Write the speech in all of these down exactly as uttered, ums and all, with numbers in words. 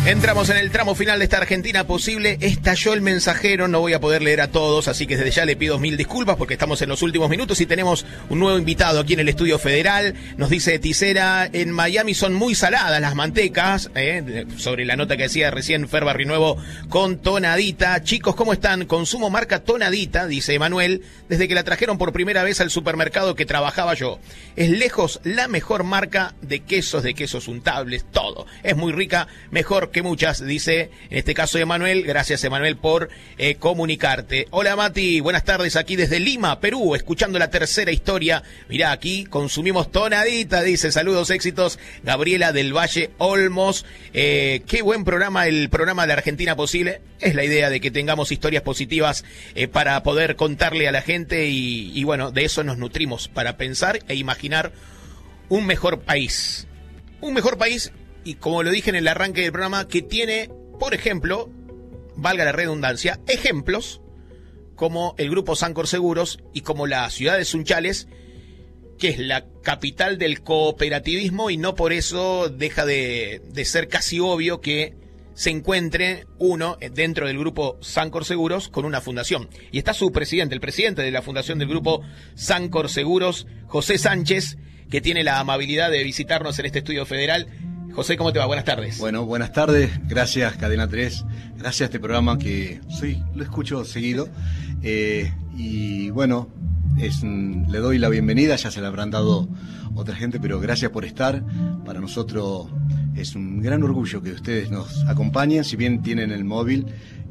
Entramos en el tramo final de esta Argentina Posible. Estalló el mensajero, no voy a poder leer a todos, así que desde ya le pido mil disculpas porque estamos en los últimos minutos y tenemos un nuevo invitado aquí en el Estudio Federal. Nos dice Ticera, en Miami son muy saladas las mantecas, eh, sobre la nota que decía recién Fer Barrinuevo con tonadita. Chicos, ¿cómo están? Consumo marca tonadita, dice Emanuel, desde que la trajeron por primera vez al supermercado que trabajaba yo. Es lejos la mejor marca de quesos, de quesos untables, todo. Es muy rica, mejor que muchas, dice en este caso Emanuel. Gracias, Emanuel, por eh, comunicarte. Hola, Mati, buenas tardes, aquí desde Lima, Perú, escuchando la tercera historia. Mirá, aquí consumimos tonadita, dice, saludos, éxitos, Gabriela del Valle Olmos. Eh, qué buen programa, el programa de la Argentina Posible. Es la idea de que tengamos historias positivas eh, para poder contarle a la gente y, y bueno, de eso nos nutrimos, para pensar e imaginar un mejor país. Un mejor país, y como lo dije en el arranque del programa, que tiene, por ejemplo, valga la redundancia, ejemplos como el Grupo Sancor Seguros y como la ciudad de Sunchales, que es la capital del cooperativismo, y no por eso deja de, de ser casi obvio que se encuentre uno dentro del Grupo Sancor Seguros con una fundación. Y está su presidente, el presidente de la fundación del Grupo Sancor Seguros, José Sánchez, que tiene la amabilidad de visitarnos en este Estudio Federal. José, ¿cómo te va? Buenas tardes. Bueno, buenas tardes. Gracias, Cadena tres. Gracias a este programa que sí, lo escucho seguido. Eh, y bueno, es, le doy la bienvenida. Ya se la habrán dado otra gente, pero gracias por estar. Para nosotros es un gran orgullo que ustedes nos acompañen, si bien tienen el móvil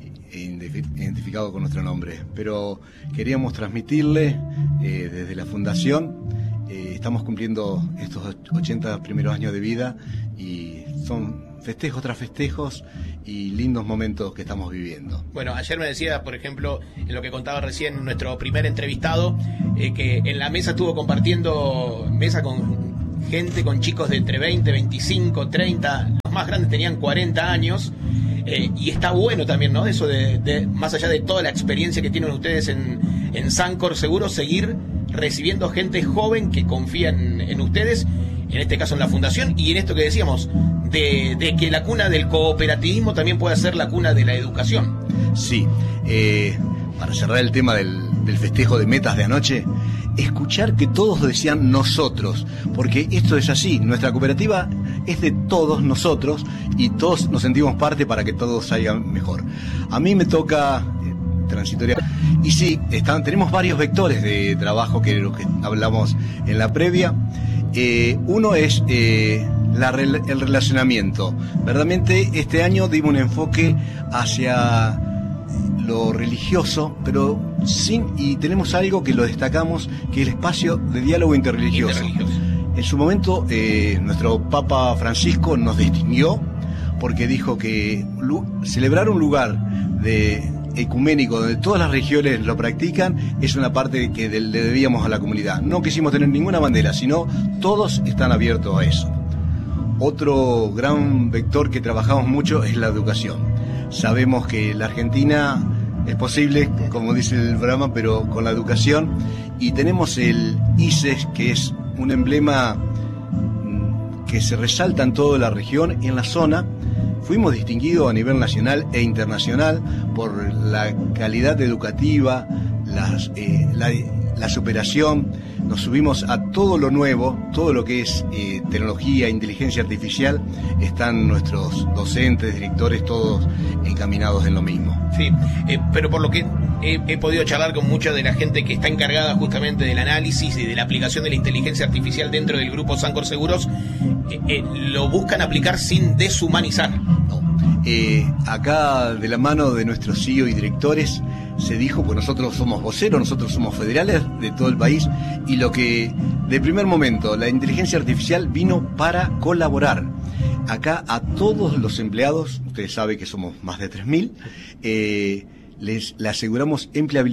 identificado con nuestro nombre. Pero queríamos transmitirle eh, desde la Fundación. Eh, estamos cumpliendo estos ochenta primeros años de vida y son festejos tras festejos y lindos momentos que estamos viviendo. Bueno, ayer me decía, por ejemplo, en lo que contaba recién nuestro primer entrevistado, eh, que en la mesa estuvo compartiendo mesa con gente, con chicos de entre veinte, veinticinco, treinta, los más grandes tenían cuarenta años. Eh, y está bueno también, ¿no? Eso de, de, más allá de toda la experiencia que tienen ustedes en, en Sancor Seguros, seguir recibiendo gente joven que confía en, en ustedes, en este caso en la fundación, y en esto que decíamos, de, de que la cuna del cooperativismo también puede ser la cuna de la educación. Sí, eh, para cerrar el tema del, del festejo de metas de anoche, escuchar que todos decían nosotros, porque esto es así, nuestra cooperativa es de todos nosotros y todos nos sentimos parte para que todos salgan mejor. A mí me toca eh, transitoria, y sí, están, tenemos varios vectores de trabajo que, que hablamos en la previa. Eh, uno es eh, la, el relacionamiento. Verdaderamente este año dimos un enfoque hacia lo religioso, pero sin, y tenemos algo que lo destacamos, que es el espacio de diálogo interreligioso. interreligioso. En su momento eh, nuestro Papa Francisco nos distinguió porque dijo que celebrar un lugar de ecuménico donde todas las religiones lo practican es una parte que le debíamos a la comunidad. No quisimos tener ninguna bandera, sino todos están abiertos a eso. Otro gran vector que trabajamos mucho es la educación. Sabemos que la Argentina es posible, como dice el programa, pero con la educación, y tenemos el I C E S, que es un emblema que se resalta en toda la región y en la zona. Fuimos distinguidos a nivel nacional e internacional por la calidad educativa, las, eh, la, la superación. Nos subimos a todo lo nuevo, todo lo que es eh, tecnología, inteligencia artificial. Están nuestros docentes, directores, todos encaminados en lo mismo. Sí, eh, pero por lo que he, he podido charlar con mucha de la gente que está encargada justamente del análisis y de la aplicación de la inteligencia artificial dentro del Grupo Sancor Seguros, eh, eh, lo buscan aplicar sin deshumanizar. No. Eh, acá, de la mano de nuestros C E O y directores, se dijo, pues nosotros somos voceros, nosotros somos federales de todo el país, y lo que, de primer momento, la inteligencia artificial vino para colaborar. Acá a todos los empleados, ustedes saben que somos más de tres mil, eh, les, les aseguramos empleabilidad.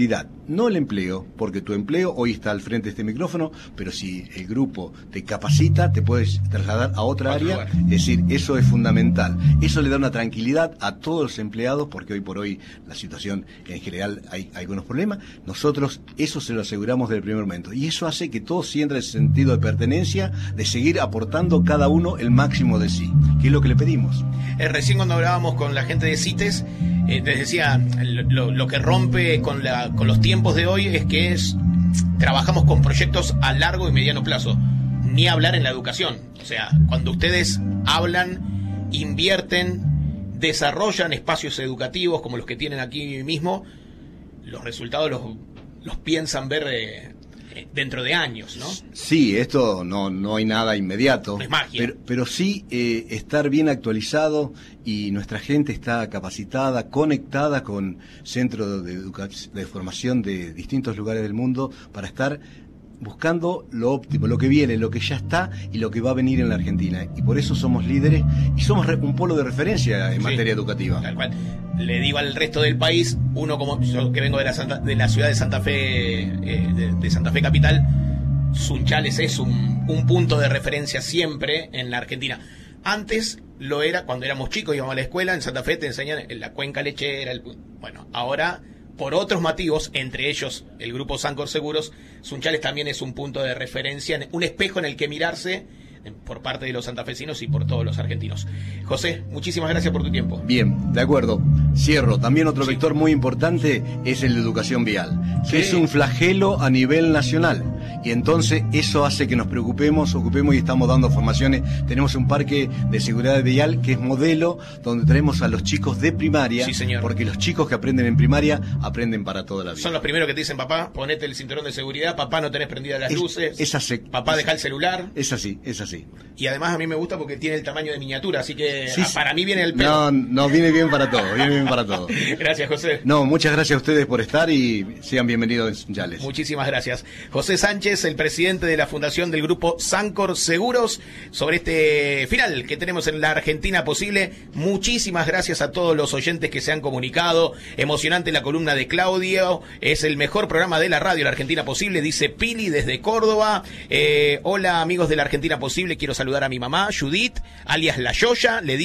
no el empleo, porque tu empleo hoy está al frente de este micrófono, pero si el grupo te capacita, te puedes trasladar a otra Otro área. lugar. Es decir, eso es fundamental. Eso le da una tranquilidad a todos los empleados, porque hoy por hoy la situación en general hay, hay algunos problemas. Nosotros eso se lo aseguramos desde el primer momento. Y eso hace que todos sientan ese sentido de pertenencia, de seguir aportando cada uno el máximo de sí, que es lo que le pedimos. Eh, recién cuando hablábamos con la gente de CITES, eh, les decía, lo, lo que rompe con, la, con los tiempos de hoy es que es, trabajamos con proyectos a largo y mediano plazo. Ni hablar en la educación. O sea, cuando ustedes hablan, invierten, desarrollan espacios educativos como los que tienen aquí mismo, los resultados los, los piensan ver eh, dentro de años, ¿no? Sí, esto no, no hay nada inmediato. No es magia. Pero, pero sí eh, estar bien actualizado, y nuestra gente está capacitada, conectada con centros de, educa- de formación de distintos lugares del mundo para estar buscando lo óptimo, lo que viene, lo que ya está y lo que va a venir en la Argentina. Y por eso somos líderes y somos re- un polo de referencia en Sí, materia educativa. Tal cual. Le digo al resto del país, uno como yo que vengo de la, Santa, de la ciudad de Santa Fe, eh, de, de Santa Fe capital, Sunchales es un, un punto de referencia siempre en la Argentina. Antes lo era cuando éramos chicos, íbamos a la escuela, en Santa Fe te enseñan la cuenca lechera, el, bueno, ahora por otros motivos, entre ellos el grupo Sancor Seguros, Sunchales también es un punto de referencia, un espejo en el que mirarse por parte de los santafesinos y por todos los argentinos. José, muchísimas gracias por tu tiempo. Bien, de acuerdo. Cierro. También otro Sí. vector muy importante es el de educación vial, que Sí. es un flagelo a nivel nacional. Y entonces eso hace que nos preocupemos, ocupemos y estamos dando formaciones. Tenemos un parque de seguridad vial que es modelo, donde traemos a los chicos de primaria, Sí, señor. porque los chicos que aprenden en primaria aprenden para toda la vida. Son los primeros que te dicen, papá, ponete el cinturón de seguridad, papá, no tenés prendidas las Es- luces, es así. papá, deja el celular. Es así, es así. Y además a mí me gusta porque tiene el tamaño de miniatura, así que Sí, ah, sí. para mí viene el pelo. No, no, viene bien para todo, viene bien para todo. Gracias, José. No, muchas gracias a ustedes por estar y sean bienvenidos en Sunchales. Muchísimas gracias. José Sánchez, el presidente de la fundación del grupo Sancor Seguros, sobre este final que tenemos en la Argentina Posible. Muchísimas gracias a todos los oyentes que se han comunicado. Emocionante la columna de Claudio. Es el mejor programa de la radio, la Argentina Posible, dice Pili desde Córdoba. Eh, hola amigos de la Argentina Posible, quiero saludar a mi mamá, Judith, alias La Yoya. Le